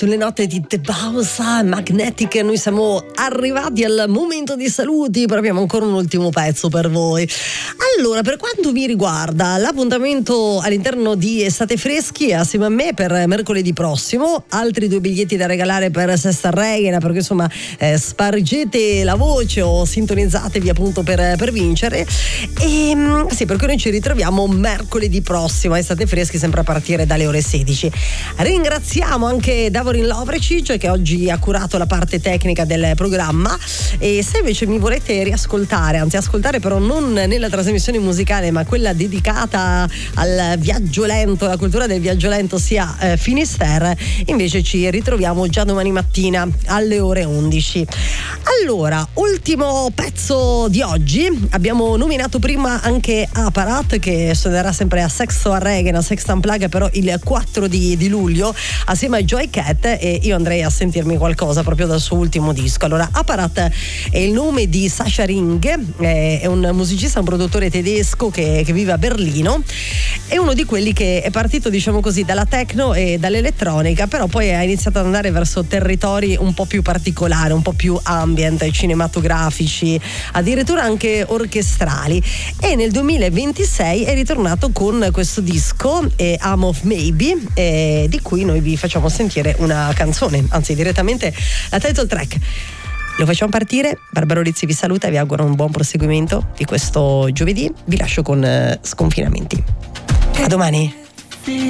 sulle note di The Bausa Magnetic. Noi siamo arrivati al momento dei saluti, però abbiamo ancora un ultimo pezzo per voi. Allora, per quanto mi riguarda, l'appuntamento all'interno di Estate Freschi assieme a me per mercoledì prossimo, altri 2 biglietti da regalare per Sesta Regina, perché insomma spargete la voce o sintonizzatevi appunto per vincere. E sì, perché noi ci ritroviamo mercoledì prossimo a Estate Freschi, sempre a partire dalle ore 16. Ringraziamo anche Davorin Lovrecic che oggi ha curato la parte tecnica del programma, e se invece mi volete riascoltare, anzi ascoltare però non nella trasmissione musicale ma quella dedicata al viaggio lento, alla cultura del viaggio lento, sia Finisterre, invece ci ritroviamo già domani mattina alle ore 11. Allora, ultimo pezzo di oggi, abbiamo nominato prima anche Aparat, che suonerà sempre a Sexto a Regina, Sexta Unplugged, però il 4 di luglio assieme a Joy Cat, e io andrei a sentirmi qualcosa proprio dal suo ultimo disco. Allora, Aparat è il nome di Sascha Ring, è un musicista, un produttore tedesco che vive a Berlino, è uno di quelli che è partito, diciamo così, dalla techno e dall'elettronica, però poi ha iniziato ad andare verso territori un po' più particolari, un po' più ambient, cinematografici, addirittura anche orchestrali, e nel 2026 è ritornato con questo disco, Arm of Maybe, di cui noi vi facciamo sentire una canzone, anzi direttamente la title track. Lo facciamo partire. Barbara Rizzi vi saluta e vi auguro un buon proseguimento di questo giovedì. Vi lascio con Sconfinamenti. A domani.